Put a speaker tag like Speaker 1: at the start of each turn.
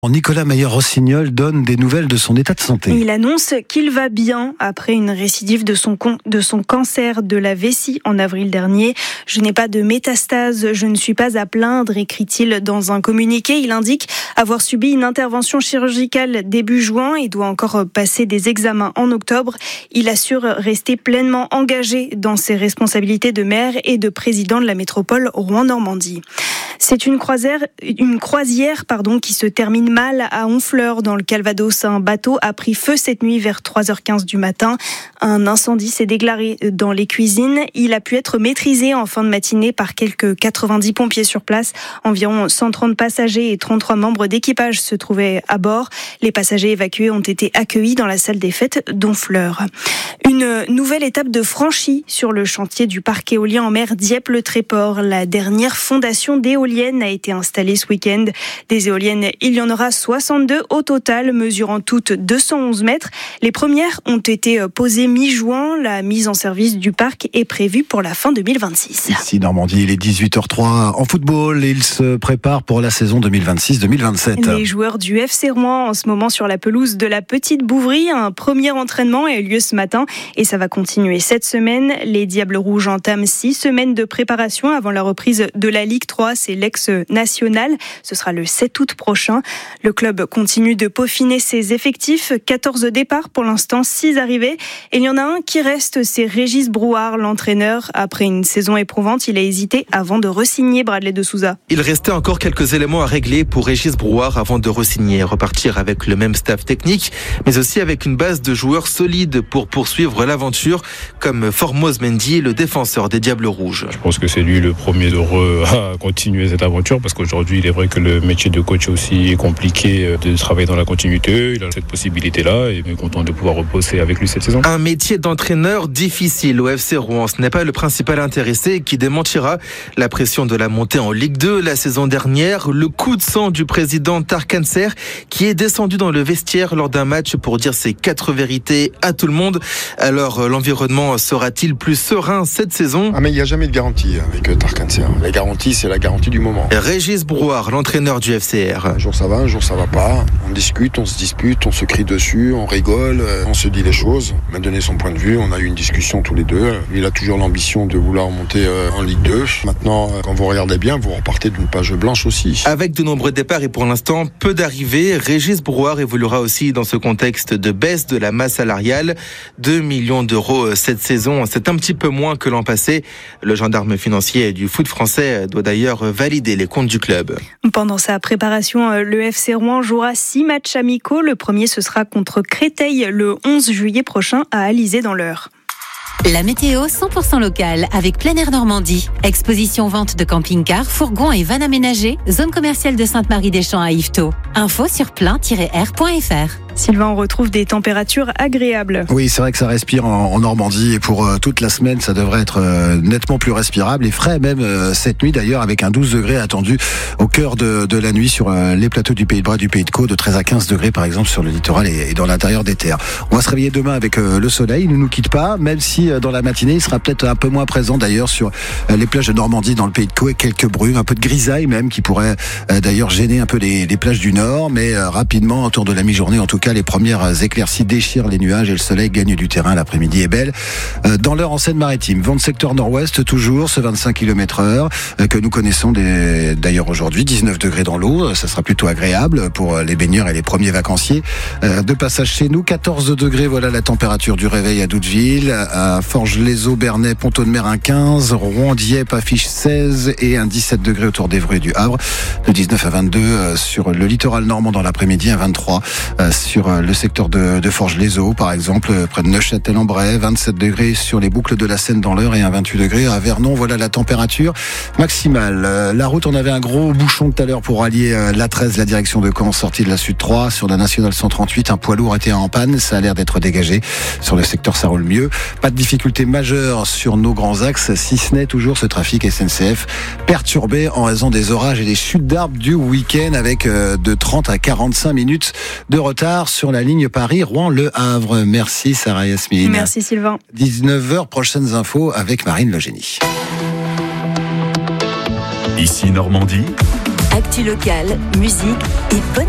Speaker 1: Nicolas Mayer-Rossignol donne des nouvelles de son état de santé.
Speaker 2: Il annonce qu'il va bien après une récidive de son cancer de la vessie en avril dernier. « Je n'ai pas de métastase, je ne suis pas à plaindre », écrit-il dans un communiqué. Il indique avoir subi une intervention chirurgicale début juin et doit encore passer des examens en octobre. Il assure rester pleinement engagé dans ses responsabilités de maire et de président de la métropole Rouen-Normandie. C'est une croisière qui se termine mal à Honfleur dans le Calvados. Un bateau a pris feu cette nuit vers 3h15 du matin. Un incendie s'est déclaré dans les cuisines. Il a pu être maîtrisé en fin de matinée par quelques 90 pompiers sur place. Environ 130 passagers et 33 membres d'équipage se trouvaient à bord. Les passagers évacués ont été accueillis dans la salle des fêtes d'Honfleur. Une nouvelle étape de franchie sur le chantier du parc éolien en mer Dieppe-le-Tréport. La dernière fondation d'éoliennes a été installée ce week-end. Des éoliennes, il y en aura 62 au total, mesurant toutes 211 mètres. Les premières ont été posées mi-juin. La mise en service du parc est prévue pour la fin 2026.
Speaker 1: Ici Normandie, il est 18h03 en football et il se prépare pour la saison 2026-2027.
Speaker 2: Les joueurs du FC Rouen en ce moment sur la pelouse de la Petite Bouvrie. Un premier entraînement a eu lieu ce matin et ça va continuer cette semaine. Les Diables Rouges entament 6 semaines de préparation avant la reprise de la Ligue 3. C'est l'ex-national. Ce sera le 7 août prochain. Le club continue de peaufiner ses effectifs. 14 départs pour l'instant, 6 arrivées. Et il y en a un qui reste, c'est Régis Brouard, l'entraîneur. Après une saison éprouvante, il a hésité avant de re-signer Bradley de Souza.
Speaker 3: Il restait encore quelques éléments à régler pour Régis Brouard avant de re-signer et repartir avec le même staff technique, mais aussi avec une base de joueurs solides pour poursuivre l'aventure, comme Formose Mendy, le défenseur des Diables Rouges.
Speaker 4: Je pense que c'est lui le premier à continuer cette aventure, parce qu'aujourd'hui, il est vrai que le métier de coach est aussi compliqué de travailler dans la continuité. Il a cette possibilité-là et on est content de pouvoir reposer avec lui cette saison.
Speaker 3: Un métier d'entraîneur difficile au FC Rouen. Ce n'est pas le principal intéressé qui démentira la pression de la montée en Ligue 2 la saison dernière. Le coup de sang du président Tarkanser qui est descendu dans le vestiaire lors d'un match pour dire ses 4 vérités à tout le monde. Alors l'environnement sera-t-il plus serein cette saison ?
Speaker 5: Mais il n'y a jamais de garantie avec Tarkanser. La garantie, c'est la garantie du moment.
Speaker 3: Régis Brouard, l'entraîneur du FCR.
Speaker 5: Un jour ça va, un jour ça va pas. On discute, on se dispute, on se crie dessus, on rigole, on se dit les choses. Il m'a donné son point de vue, on a eu une discussion tous les deux. Il a toujours l'ambition de vouloir monter en Ligue 2. Maintenant, quand vous regardez bien, vous repartez d'une page blanche aussi.
Speaker 3: Avec de nombreux départs et pour l'instant peu d'arrivées, Régis Brouard évoluera aussi dans ce contexte de baisse de la masse salariale. 2 millions d'euros cette saison, c'est un petit peu moins que l'an passé. Le gendarme financier du foot français doit d'ailleurs valider les comptes du club.
Speaker 2: Pendant sa préparation, le FC Rouen jouera 6 matchs amicaux. Le premier, ce sera contre Créteil le 11 juillet prochain à Alizé dans l'Eure.
Speaker 6: La météo 100% locale avec Plein Air Normandie. Exposition vente de camping-cars, fourgons et vannes aménagées. Zone commerciale de Sainte-Marie-des-Champs à Yvetot. Info sur plein-air.fr.
Speaker 2: Sylvain, on retrouve des températures agréables.
Speaker 1: Oui, c'est vrai que ça respire en Normandie et pour toute la semaine, ça devrait être nettement plus respirable et frais même cette nuit d'ailleurs avec un 12 degrés attendu au cœur de la nuit sur les plateaux du Pays de Bras, du Pays de Caux, de 13 à 15 degrés par exemple sur le littoral et dans l'intérieur des terres. On va se réveiller demain avec le soleil, il ne nous quitte pas, même si dans la matinée, il sera peut-être un peu moins présent d'ailleurs sur les plages de Normandie dans le Pays de Caux et quelques brumes, un peu de grisaille même qui pourrait d'ailleurs gêner un peu les plages du Nord, mais rapidement autour de la mi-journée en tout cas les premières éclaircies déchirent les nuages et le soleil gagne du terrain. L'après-midi est belle. Dans l'heure en Seine-Maritime, vent de secteur nord-ouest toujours, ce 25 km/h que nous connaissons d'ailleurs aujourd'hui. 19 degrés dans l'eau, ça sera plutôt agréable pour les baigneurs et les premiers vacanciers. De passage chez nous, 14 degrés, voilà la température du réveil à Douteville. À Forges-les-Eaux, Bernay, Pont-Audemer, un 15. Rouen, Dieppe affiche 16 et un 17 degrés autour d'Évreux et du Havre. De 19 à 22 sur le littoral normand dans l'après-midi, un 23 sur le secteur de Forges-les-Eaux, par exemple, près de Neuchâtel-en-Bray, 27 degrés sur les boucles de la Seine dans l'Eure et un 28 degrés à Vernon. Voilà la température maximale. La route, on avait un gros bouchon tout à l'heure pour allier l'A13, la direction de Caen, sortie de la Sud 3. Sur la nationale 138, un poids lourd était en panne. Ça a l'air d'être dégagé. Sur le secteur, ça roule mieux. Pas de difficulté majeure sur nos grands axes, si ce n'est toujours ce trafic SNCF perturbé en raison des orages et des chutes d'arbres du week-end avec de 30 à 45 minutes de retard sur la ligne Paris-Rouen-Le Havre. Merci Sarah Yasmine.
Speaker 2: Merci Sylvain.
Speaker 1: 19h, prochaines infos avec Marine Legénie.
Speaker 7: Ici Normandie.
Speaker 6: Actu locale, musique et bonne